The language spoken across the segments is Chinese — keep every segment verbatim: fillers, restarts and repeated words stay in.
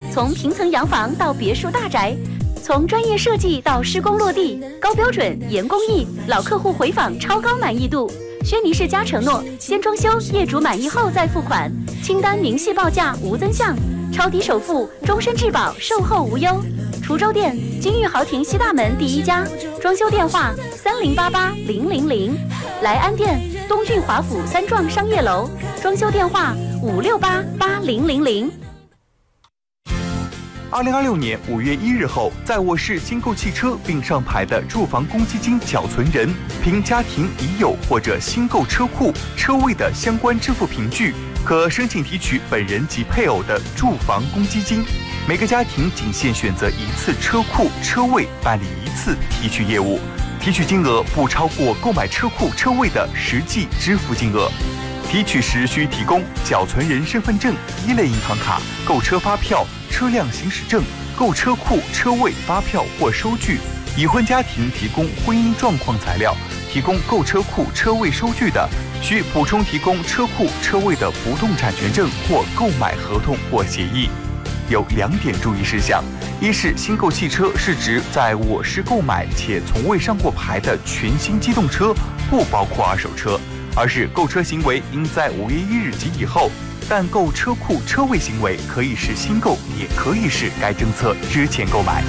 从平层洋房到别墅大宅，从专业设计到施工落地，高标准严工艺，老客户回访超高满意度。轩尼诗家承诺，先装修，业主满意后再付款，清单明细报价无增项，超低首付，终身质保，售后无忧。滁州店金玉豪庭西大门第一家，装修电话三零八八零零零。莱安店东郡华府三幢商业楼，装修电话五六八八零零零。 二零二六年五月一日后，在我市新购汽车并上牌的住房公积金缴存人，凭家庭已有或者新购车库车位的相关支付凭据，可申请提取本人及配偶的住房公积金。每个家庭仅限选择一次车库车位办理一次提取业务，提取金额不超过购买车库车位的实际支付金额。提取时需提供缴存人身份证、一类银行卡、购车发票、车辆行驶证、购车库车位发票或收据。已婚家庭提供婚姻状况材料，提供购车库车位收据的，需补充提供车库车位的不动产权证或购买合同或协议。有两点注意事项：一是新购汽车是指在我市购买且从未上过牌的全新机动车，不包括二手车；二是购车行为应在五月一日及以后，但购车库车位行为可以是新购，也可以是该政策之前购买。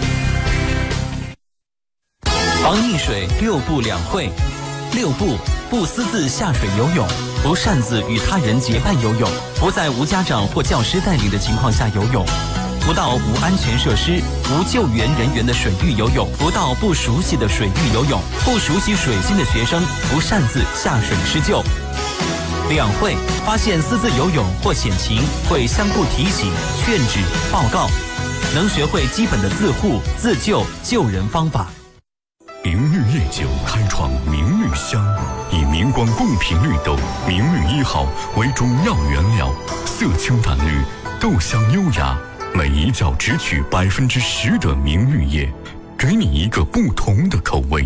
防溺水六不两会：六不：不私自下水游泳，不擅自与他人结伴游泳，不在无家长或教师带领的情况下游泳，不到无安全设施、无救援人员的水域游泳，不到不熟悉的水域游泳，不熟悉水性的学生不擅自下水施救。两会：发现私自游泳或险情，会相互提醒、劝止、报告，能学会基本的自护、自救、救人方法。 明绿夜酒开创明绿香，以明光贡品绿豆明绿一号为中药原料，色清淡绿，豆香优雅，每一角只取百分之十的明绿叶，给你一个不同的口味。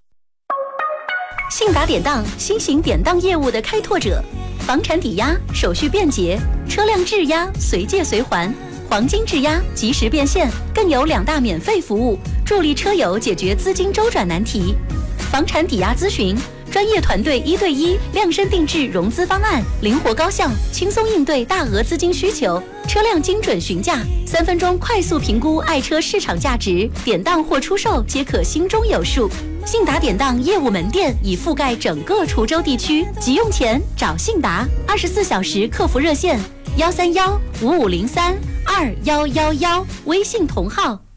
信达典当，新型典当业务的开拓者，房产抵押手续便捷，车辆质押随借随还，黄金质押及时变现，更有两大免费服务，助力车友解决资金周转难题。房产抵押咨询，专业团队一对一量身定制融资方案，灵活高效，轻松应对大额资金需求。车辆精准询价，三分钟快速评估爱车市场价值，典当或出售皆可心中有数。信达典当业务门店已覆盖整个滁州地区，急用钱找信达，二十四小时客服热线幺三幺五五零三二幺幺幺，微信同号。